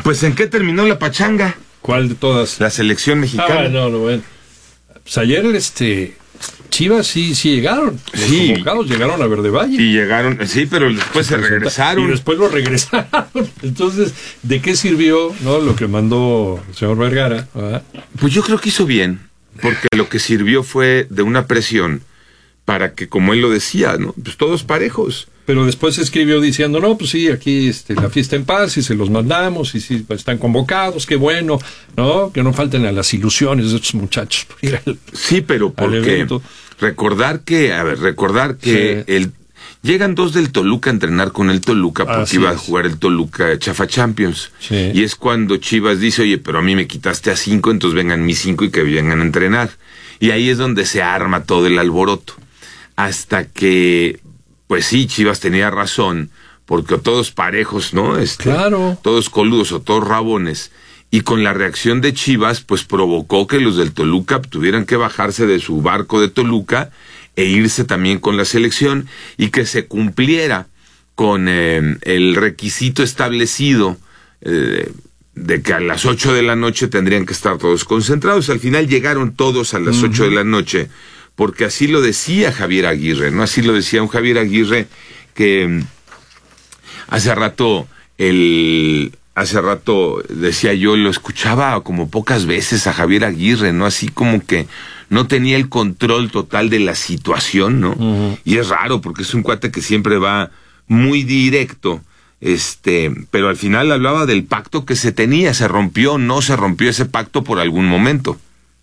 Pues ¿en qué terminó la pachanga? ¿Cuál de todas? La selección mexicana. No, bueno. Pues ayer Chivas sí llegaron. Los convocados llegaron a Verde Valle. Y llegaron, sí, pero después se regresaron. Y después lo regresaron. Entonces, ¿de qué sirvió lo que mandó el señor Vergara? ¿Verdad? Pues yo creo que hizo bien, porque lo que sirvió fue de una presión para que, como él lo decía, ¿no? Pues todos parejos. Pero después escribió diciendo, no, pues sí, aquí la fiesta en paz, y se los mandamos, y sí, están convocados, qué bueno, ¿no? Que no falten a las ilusiones de estos muchachos. Sí, pero porque recordar que sí. Llegan 2 del Toluca a entrenar con el Toluca, porque iba a jugar el Toluca Chafa Champions. Sí. Y es cuando Chivas dice, oye, pero a mí me quitaste a 5, entonces vengan mis 5 y que vengan a entrenar. Y ahí es donde se arma todo el alboroto. Hasta que... Pues sí, Chivas tenía razón, porque o todos parejos, ¿no? Claro. Todos coludos o todos rabones. Y con la reacción de Chivas, pues provocó que los del Toluca tuvieran que bajarse de su barco de Toluca e irse también con la selección y que se cumpliera con el requisito establecido de que a las 8 de la noche tendrían que estar todos concentrados. Al final llegaron todos a las 8 de la noche, porque así lo decía Javier Aguirre, ¿no? Así lo decía un Javier Aguirre que hace rato decía yo, lo escuchaba como pocas veces a Javier Aguirre, ¿no? Así como que no tenía el control total de la situación, ¿no? Uh-huh. Y es raro porque es un cuate que siempre va muy directo, pero al final hablaba del pacto que se tenía, se rompió, no se rompió ese pacto por algún momento.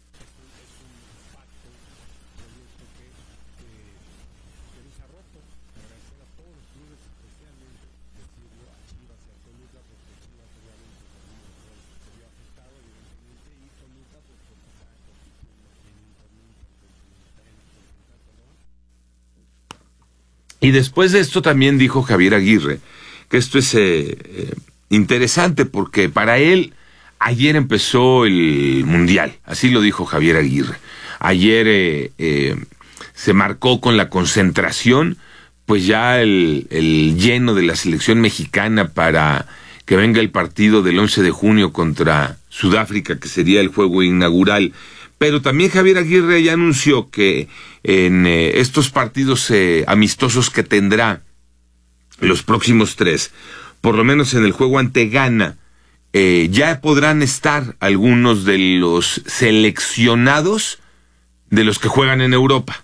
Y después de esto también dijo Javier Aguirre que esto es interesante porque para él ayer empezó el Mundial, así lo dijo Javier Aguirre. Ayer se marcó con la concentración, pues ya el lleno de la selección mexicana para que venga el partido del 11 de junio contra Sudáfrica, que sería el juego inaugural. Pero también Javier Aguirre ya anunció que en estos partidos amistosos que tendrá los próximos 3, por lo menos en el juego ante Ghana, ya podrán estar algunos de los seleccionados de los que juegan en Europa.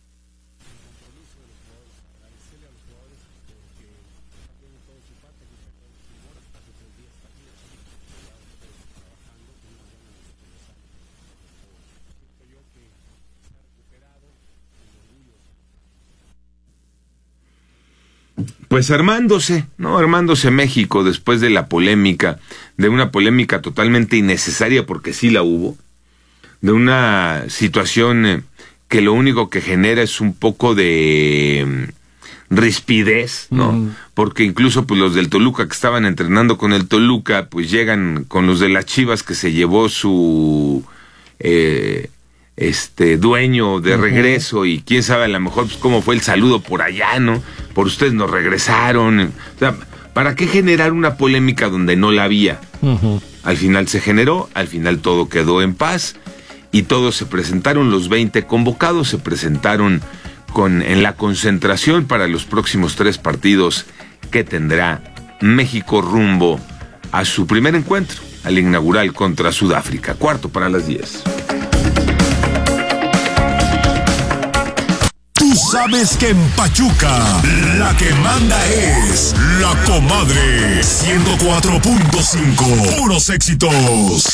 Pues armándose México después de la polémica, de una polémica totalmente innecesaria porque sí la hubo, de una situación que lo único que genera es un poco de rispidez, ¿no? Porque incluso pues los del Toluca que estaban entrenando con el Toluca, pues llegan con los de las Chivas que se llevó su dueño de regreso y quién sabe a lo mejor pues cómo fue el saludo por allá, ¿no? Por ustedes nos regresaron. O sea, ¿para qué generar una polémica donde no la había? Al final se generó, al final todo quedó en paz y todos se presentaron, los 20 convocados se presentaron en la concentración para los próximos 3 partidos que tendrá México rumbo a su primer encuentro, al inaugural contra Sudáfrica, 9:45. Sabes que en Pachuca la que manda es la comadre 104.5. Puros éxitos.